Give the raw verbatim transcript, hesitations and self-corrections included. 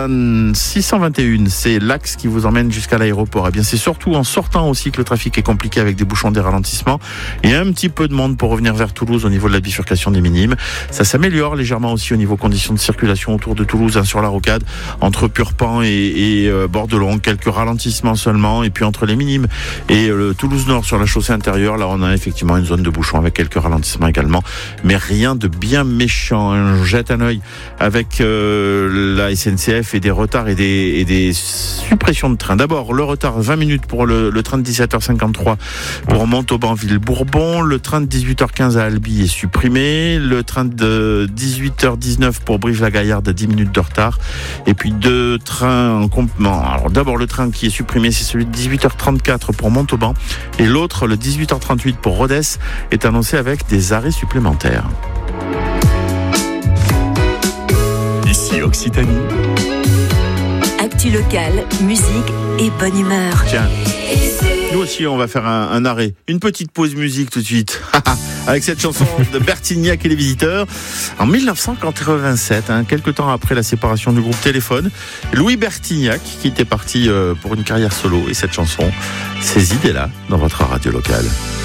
la six cent vingt et un, c'est l'axe qui vous emmène jusqu'à l'aéroport. Eh bien, c'est surtout en sortant aussi que le trafic est compliqué avec des bouchons, des ralentissements et un petit peu de monde pour revenir vers Toulouse au niveau de la bifurcation des Minimes. Ça s'améliore légèrement aussi au niveau conditions de circulation autour de Toulouse, hein, sur la rocade, entre Purpan et, et euh, Bordelon, quelques ralentissements seulement. Et puis entre les Minimes et euh, Toulouse Nord sur la chaussée intérieure, là on a effectivement une zone de bouchons avec quelques ralentissements également, mais rien de bien méchant. On jette un œil avec euh, la S N C F et des retards et des, et des suppressions de trains. D'abord, le retard vingt minutes pour le, le train de dix-sept heures cinquante-trois pour Montauban-Ville-Bourbon. Le train de dix-huit heures quinze à Albi est supprimé. Le train de dix-huit heures dix-neuf pour Brive-la-Gaillarde, dix minutes de retard. Et puis deux trains en complément. Alors d'abord, le train qui est supprimé, c'est celui de dix-huit heures trente-quatre pour Montauban. Et l'autre, le dix-huit heures trente-huit pour Rodez, est annoncé avec des arrêts supplémentaires. Ici Occitanie. Actu locale, musique et bonne humeur. Tiens, nous aussi on va faire un, un arrêt, une petite pause musique tout de suite, avec cette chanson de Bertignac et les Visiteurs. En dix-neuf cent quatre-vingt-sept, hein, quelques temps après la séparation du groupe Téléphone, Louis Bertignac qui était parti euh, pour une carrière solo, et cette chanson, ces idées-là dans votre radio locale.